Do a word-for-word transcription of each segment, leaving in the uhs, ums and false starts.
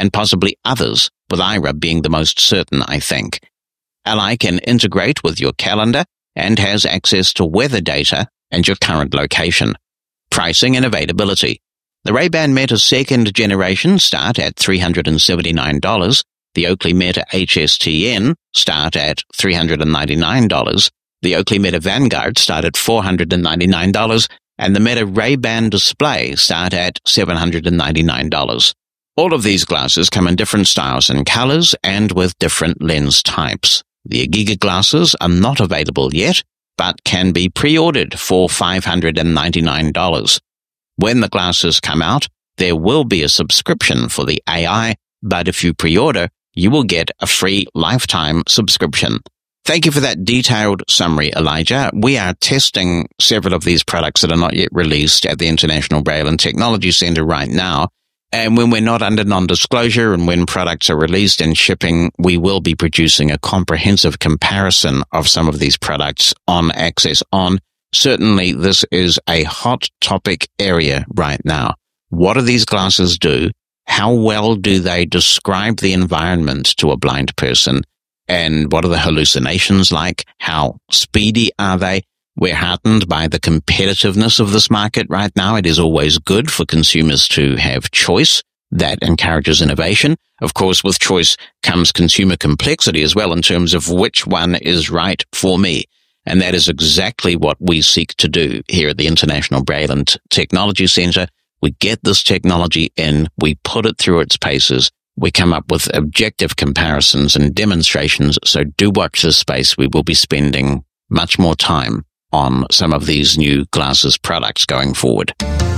and possibly others, with Aira being the most certain, I think. Ally can integrate with your calendar and has access to weather data and your current location. Pricing and availability. The Ray-Ban Meta second generation start at three hundred seventy-nine dollars. The Oakley Meta H S T N start at three hundred ninety-nine dollars. The Oakley Meta Vanguard start at four hundred ninety-nine dollars. And the Meta Ray-Ban Display start at seven hundred ninety-nine dollars. All of these glasses come in different styles and colors and with different lens types. The Agiga glasses are not available yet, but can be pre-ordered for five hundred ninety-nine dollars. When the glasses come out, there will be a subscription for the A I, but if you pre-order, you will get a free lifetime subscription. Thank you for that detailed summary, Elijah. We are testing several of these products that are not yet released at the International Braille and Technology Center right now. And when we're not under non-disclosure and when products are released and shipping, we will be producing a comprehensive comparison of some of these products on Access On. Certainly, this is a hot topic area right now. What do these glasses do? How well do they describe the environment to a blind person? And what are the hallucinations like? How speedy are they? We're heartened by the competitiveness of this market right now. It is always good for consumers to have choice. That encourages innovation. Of course, with choice comes consumer complexity as well in terms of which one is right for me. And that is exactly what we seek to do here at the International Braille and Technology Center. We get this technology in, we put it through its paces, we come up with objective comparisons and demonstrations. So do watch this space. We will be spending much more time on some of these new glasses products going forward.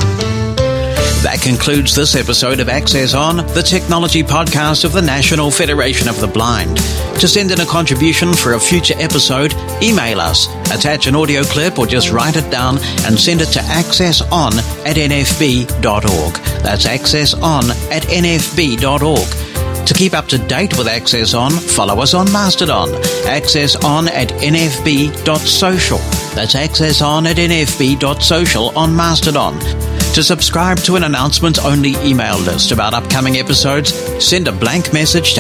That concludes this episode of Access On, the technology podcast of the National Federation of the Blind. To send in a contribution for a future episode, email us, attach an audio clip or just write it down and send it to accesson at n f b dot org. That's accesson at n f b dot org. To keep up to date with Access On, follow us on Mastodon, accesson at n f b dot social. That's accesson at n f b dot social on Mastodon. To subscribe to an announcements-only email list about upcoming episodes, send a blank message to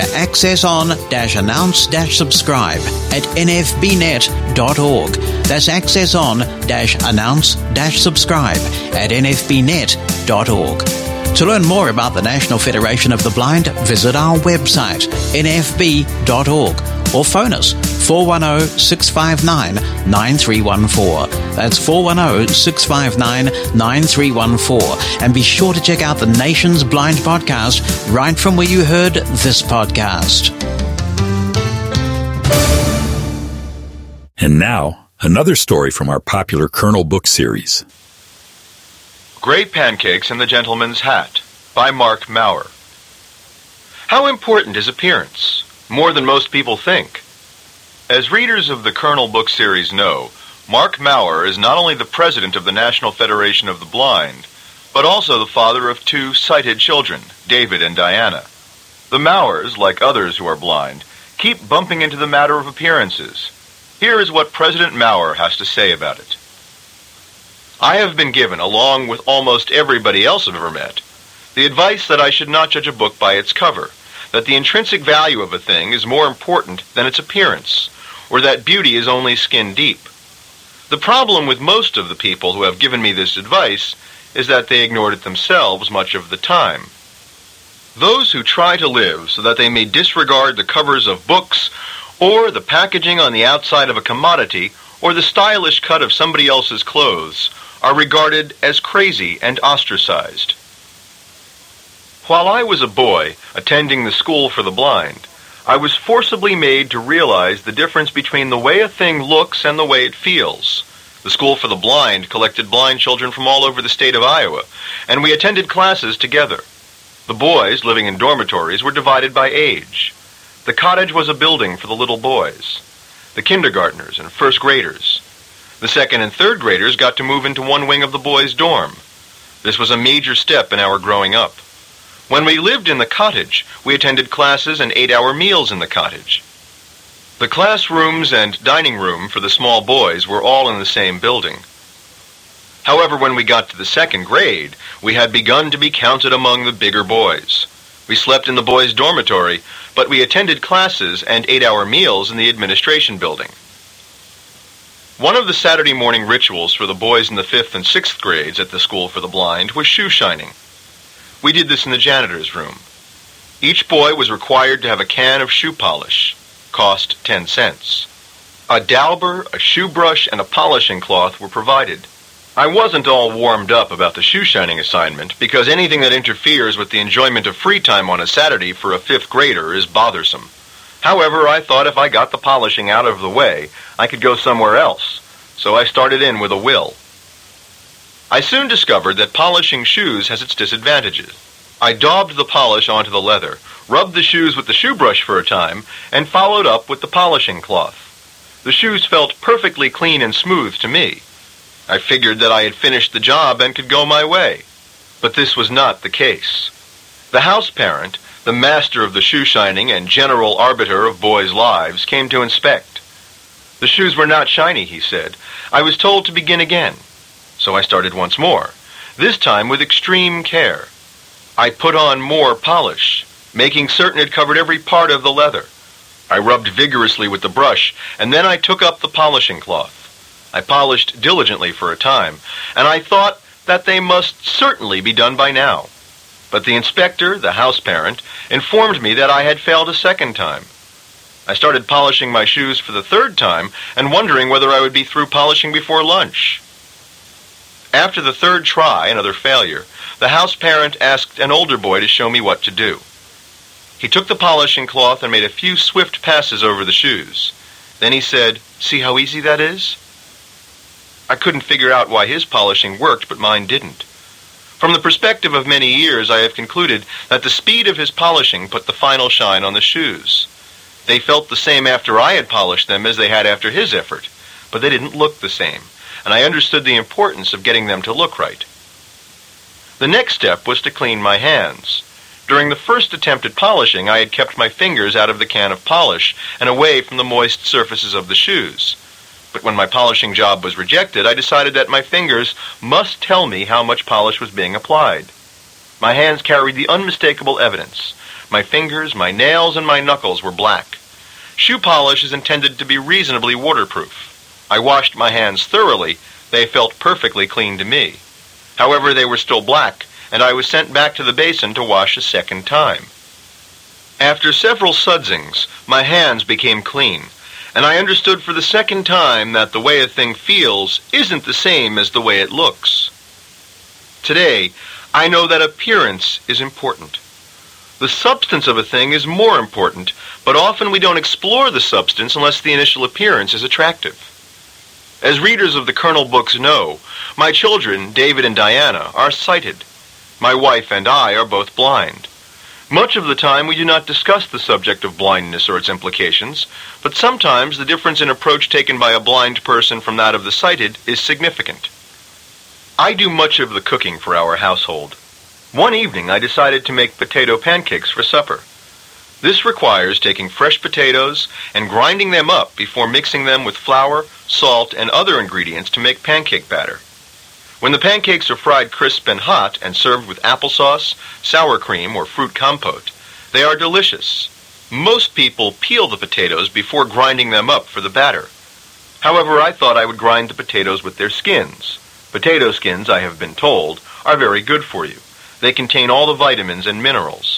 accesson-announce-subscribe at n f b net dot org. That's accesson-announce-subscribe at n f b net dot org. To learn more about the National Federation of the Blind, visit our website, n f b dot org, or phone us, four one zero, six five nine, nine three one four. That's four one zero, six five nine, nine three one four. And be sure to check out the Nation's Blind podcast right from where you heard this podcast. And now, another story from our popular Colonel book series. Great Pancakes and the Gentleman's Hat by Mark Maurer. How important is appearance? More than most people think. As readers of the Colonel book series know, Mark Maurer is not only the president of the National Federation of the Blind, but also the father of two sighted children, David and Diana. The Maurers, like others who are blind, keep bumping into the matter of appearances. Here is what President Maurer has to say about it. I have been given, along with almost everybody else I've ever met, the advice that I should not judge a book by its cover, that the intrinsic value of a thing is more important than its appearance, or that beauty is only skin deep. The problem with most of the people who have given me this advice is that they ignored it themselves much of the time. Those who try to live so that they may disregard the covers of books, or the packaging on the outside of a commodity, or the stylish cut of somebody else's clothes, are regarded as crazy and ostracized. While I was a boy attending the School for the Blind, I was forcibly made to realize the difference between the way a thing looks and the way it feels. The School for the Blind collected blind children from all over the state of Iowa, and we attended classes together. The boys, living in dormitories, were divided by age. The cottage was a building for the little boys. The kindergartners and first graders. The second and third graders got to move into one wing of the boys' dorm. This was a major step in our growing up. When we lived in the cottage, we attended classes and ate our meals in the cottage. The classrooms and dining room for the small boys were all in the same building. However, when we got to the second grade, we had begun to be counted among the bigger boys. We slept in the boys' dormitory, but we attended classes and eight-hour meals in the administration building. One of the Saturday morning rituals for the boys in the fifth and sixth grades at the School for the Blind was shoe shining. We did this in the janitor's room. Each boy was required to have a can of shoe polish. Cost ten cents. A dauber, a shoe brush, and a polishing cloth were provided. I wasn't all warmed up about the shoe shining assignment because anything that interferes with the enjoyment of free time on a Saturday for a fifth grader is bothersome. However, I thought if I got the polishing out of the way, I could go somewhere else, so I started in with a will. I soon discovered that polishing shoes has its disadvantages. I daubed the polish onto the leather, rubbed the shoes with the shoe brush for a time, and followed up with the polishing cloth. The shoes felt perfectly clean and smooth to me. I figured that I had finished the job and could go my way. But this was not the case. The house parent, the master of the shoe shining and general arbiter of boys' lives, came to inspect. The shoes were not shiny, he said. I was told to begin again. So I started once more, this time with extreme care. I put on more polish, making certain it covered every part of the leather. I rubbed vigorously with the brush, and then I took up the polishing cloth. I polished diligently for a time, and I thought that they must certainly be done by now. But the inspector, the house parent, informed me that I had failed a second time. I started polishing my shoes for the third time and wondering whether I would be through polishing before lunch. After the third try, another failure, the house parent asked an older boy to show me what to do. He took the polishing cloth and made a few swift passes over the shoes. Then he said, "See how easy that is?" I couldn't figure out why his polishing worked, but mine didn't. From the perspective of many years, I have concluded that the speed of his polishing put the final shine on the shoes. They felt the same after I had polished them as they had after his effort, but they didn't look the same, and I understood the importance of getting them to look right. The next step was to clean my hands. During the first attempt at polishing, I had kept my fingers out of the can of polish and away from the moist surfaces of the shoes. But when my polishing job was rejected, I decided that my fingers must tell me how much polish was being applied. My hands carried the unmistakable evidence. My fingers, my nails, and my knuckles were black. Shoe polish is intended to be reasonably waterproof. I washed my hands thoroughly. They felt perfectly clean to me. However, they were still black, and I was sent back to the basin to wash a second time. After several sudsings, my hands became clean, and I understood for the second time that the way a thing feels isn't the same as the way it looks. Today, I know that appearance is important. The substance of a thing is more important, but often we don't explore the substance unless the initial appearance is attractive. As readers of the Colonel books know, my children, David and Diana, are sighted. My wife and I are both blind. Much of the time we do not discuss the subject of blindness or its implications, but sometimes the difference in approach taken by a blind person from that of the sighted is significant. I do much of the cooking for our household. One evening I decided to make potato pancakes for supper. This requires taking fresh potatoes and grinding them up before mixing them with flour, salt, and other ingredients to make pancake batter. When the pancakes are fried crisp and hot and served with applesauce, sour cream, or fruit compote, they are delicious. Most people peel the potatoes before grinding them up for the batter. However, I thought I would grind the potatoes with their skins. Potato skins, I have been told, are very good for you. They contain all the vitamins and minerals.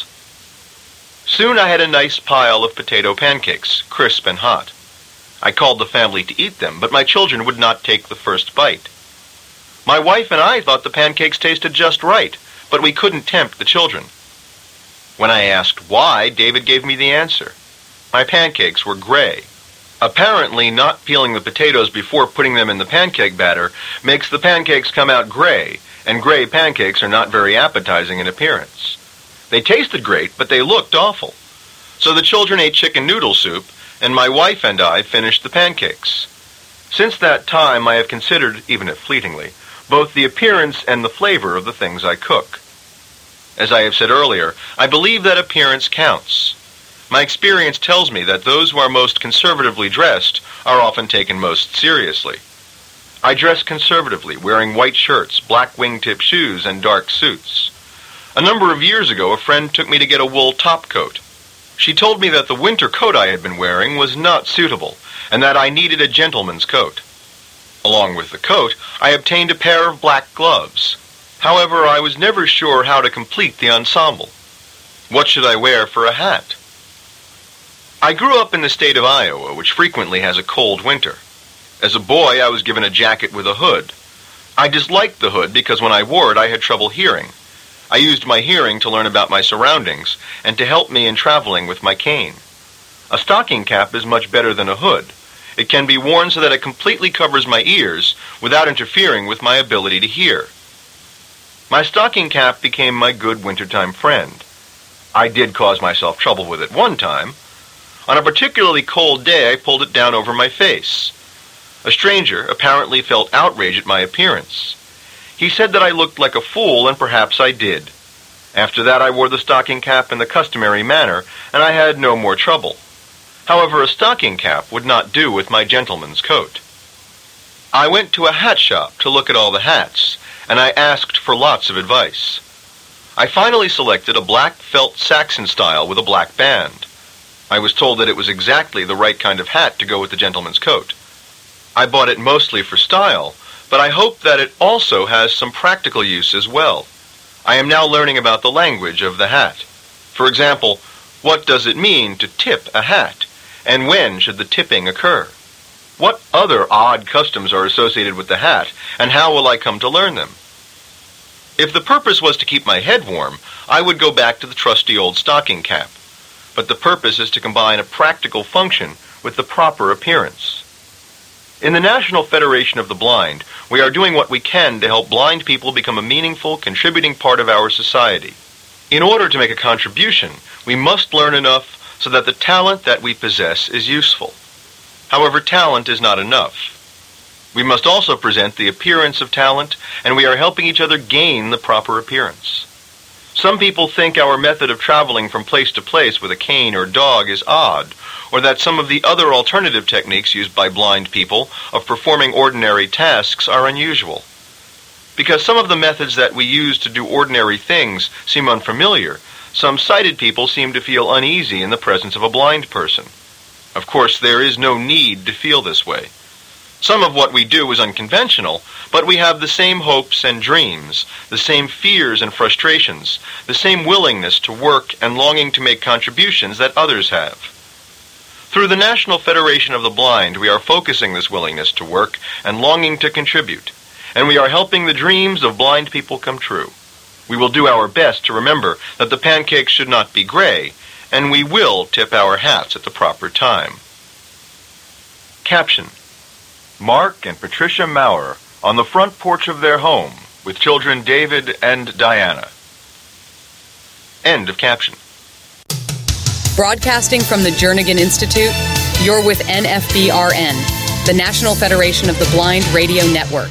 Soon I had a nice pile of potato pancakes, crisp and hot. I called the family to eat them, but my children would not take the first bite. My wife and I thought the pancakes tasted just right, but we couldn't tempt the children. When I asked why, David gave me the answer. My pancakes were gray. Apparently, not peeling the potatoes before putting them in the pancake batter makes the pancakes come out gray, and gray pancakes are not very appetizing in appearance. They tasted great, but they looked awful. So the children ate chicken noodle soup, and my wife and I finished the pancakes. Since that time, I have considered, even if fleetingly, both the appearance and the flavor of the things I cook. As I have said earlier, I believe that appearance counts. My experience tells me that those who are most conservatively dressed are often taken most seriously. I dress conservatively, wearing white shirts, black wingtip shoes, and dark suits. A number of years ago, a friend took me to get a wool top coat. She told me that the winter coat I had been wearing was not suitable, and that I needed a gentleman's coat. Along with the coat, I obtained a pair of black gloves. However, I was never sure how to complete the ensemble. What should I wear for a hat? I grew up in the state of Iowa, which frequently has a cold winter. As a boy, I was given a jacket with a hood. I disliked the hood because when I wore it, I had trouble hearing. I used my hearing to learn about my surroundings and to help me in traveling with my cane. A stocking cap is much better than a hood. It can be worn so that it completely covers my ears without interfering with my ability to hear. My stocking cap became my good wintertime friend. I did cause myself trouble with it one time. On a particularly cold day, I pulled it down over my face. A stranger apparently felt outrage at my appearance. He said that I looked like a fool, and perhaps I did. After that, I wore the stocking cap in the customary manner, and I had no more trouble. However, a stocking cap would not do with my gentleman's coat. I went to a hat shop to look at all the hats, and I asked for lots of advice. I finally selected a black felt Saxon style with a black band. I was told that it was exactly the right kind of hat to go with the gentleman's coat. I bought it mostly for style, but I hope that it also has some practical use as well. I am now learning about the language of the hat. For example, what does it mean to tip a hat? And when should the tipping occur? What other odd customs are associated with the hat, and how will I come to learn them? If the purpose was to keep my head warm, I would go back to the trusty old stocking cap. But the purpose is to combine a practical function with the proper appearance. In the National Federation of the Blind, we are doing what we can to help blind people become a meaningful, contributing part of our society. In order to make a contribution, we must learn enough so that the talent that we possess is useful. However, talent is not enough. We must also present the appearance of talent, and we are helping each other gain the proper appearance. Some people think our method of traveling from place to place with a cane or dog is odd, or that some of the other alternative techniques used by blind people of performing ordinary tasks are unusual. Because some of the methods that we use to do ordinary things seem unfamiliar, some sighted people seem to feel uneasy in the presence of a blind person. Of course, there is no need to feel this way. Some of what we do is unconventional, but we have the same hopes and dreams, the same fears and frustrations, the same willingness to work and longing to make contributions that others have. Through the National Federation of the Blind, we are focusing this willingness to work and longing to contribute, and we are helping the dreams of blind people come true. We will do our best to remember that the pancakes should not be gray, and we will tip our hats at the proper time. Caption: Mark and Patricia Maurer on the front porch of their home with children David and Diana. End of caption. Broadcasting from the Jernigan Institute, you're with N F B R N, the National Federation of the Blind Radio Network.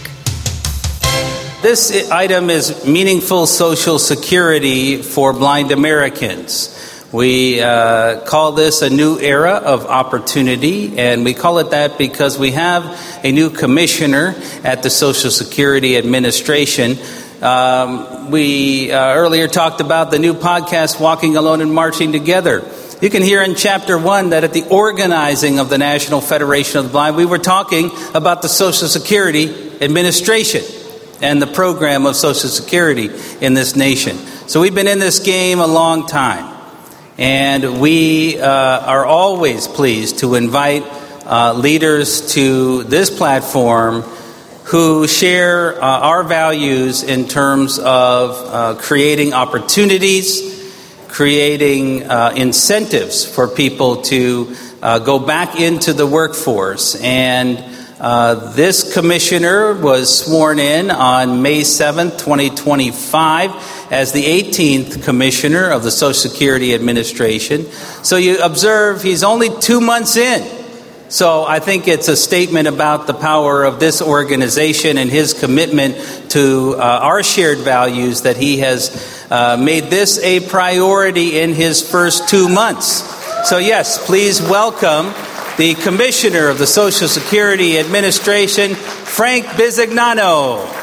This item is meaningful Social Security for blind Americans. We uh, call this a new era of opportunity, and we call it that because we have a new commissioner at the Social Security Administration. Um, we uh, earlier talked about the new podcast, Walking Alone and Marching Together. You can hear in Chapter one that at the organizing of the National Federation of the Blind, we were talking about the Social Security Administration and the program of Social Security in this nation. So we've been in this game a long time. And we uh, are always pleased to invite uh, leaders to this platform who share uh, our values in terms of uh, creating opportunities, creating uh, incentives for people to uh, go back into the workforce. And uh, this commissioner was sworn in on May seventh, twenty twenty-five, as the eighteenth commissioner of the Social Security Administration. So you observe he's only two months in. So I think it's a statement about the power of this organization and his commitment to uh, our shared values that he has uh, made this a priority in his first two months. So yes, please welcome the Commissioner of the Social Security Administration, Frank Bisignano.